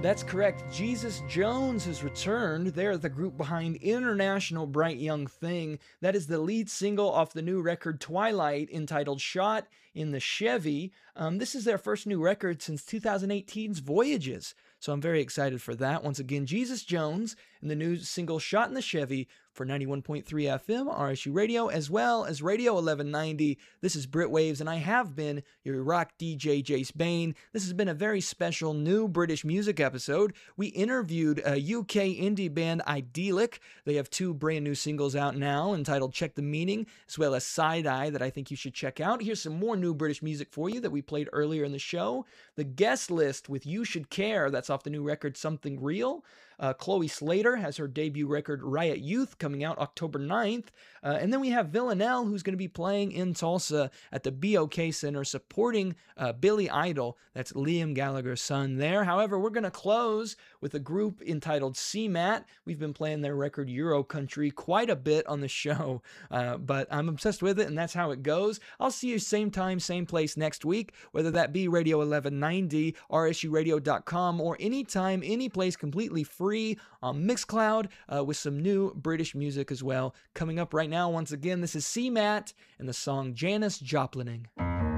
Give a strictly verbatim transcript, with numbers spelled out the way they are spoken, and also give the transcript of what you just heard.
That's correct. Jesus Jones has returned. They're the group behind International Bright Young Thing. That is the lead single off the new record Twilight, entitled Shot in the Chevy. Um, this is their first new record since twenty eighteen's Voyages. So I'm very excited for that. Once again, Jesus Jones and the new single Shot in the Chevy for ninety-one point three F M, R S U Radio, as well as Radio eleven ninety. This is Brit Waves, and I have been your rock D J, Jace Bain. This has been a very special new British music episode. We interviewed a U K indie band, Idyllic. They have two brand new singles out now entitled Check the Meaning, as well as Side Eye, that I think you should check out. Here's some more new British music for you that we played earlier in the show. The Guest List with You Should Care, that's off the new record Something Real. Uh, Chloe Slater has her debut record Riot Youth coming out October ninth. Uh, and then we have Villanelle, who's going to be playing in Tulsa at the B O K Center supporting uh, Billy Idol. That's Liam Gallagher's son there. However, we're going to close with a group entitled C MAT. We've been playing their record Euro Country quite a bit on the show, uh, but I'm obsessed with it, and that's how it goes. I'll see you same time, same place next week, whether that be Radio eleven ninety, R S U radio dot com, or anytime, any place completely free. Free on Mixcloud uh, with some new British music as well. Coming up right now, once again, this is C MAT and the song Janis Joplining.